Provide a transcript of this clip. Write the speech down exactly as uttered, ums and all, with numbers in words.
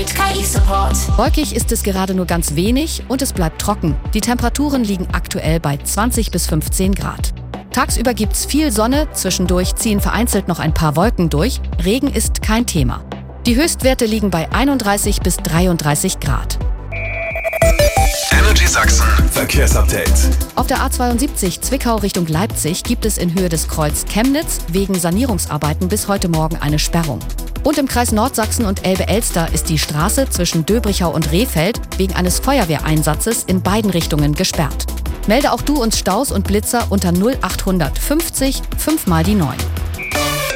mit K I-Support. Wolkig ist es gerade nur ganz wenig und es bleibt trocken. Die Temperaturen liegen aktuell bei zwanzig bis fünfzehn Grad. Tagsüber gibt's viel Sonne, zwischendurch ziehen vereinzelt noch ein paar Wolken durch. Regen ist kein Thema. Die Höchstwerte liegen bei einunddreißig bis dreiunddreißig Grad. Energy Sachsen Verkehrsupdate. Auf der A zweiundsiebzig Zwickau Richtung Leipzig gibt es in Höhe des Kreuz Chemnitz wegen Sanierungsarbeiten bis heute Morgen eine Sperrung. Und im Kreis Nordsachsen und Elbe-Elster ist die Straße zwischen Döbrichau und Rehfeld wegen eines Feuerwehreinsatzes in beiden Richtungen gesperrt. Melde auch du uns Staus und Blitzer unter null acht fünfzig fünf mal die neun.